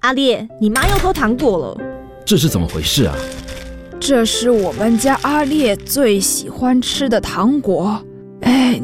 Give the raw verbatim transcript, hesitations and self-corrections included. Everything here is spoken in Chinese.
阿烈，你妈又偷糖果了， 这是怎么回事啊？ 这是我们家阿烈最喜欢吃的糖果。哎，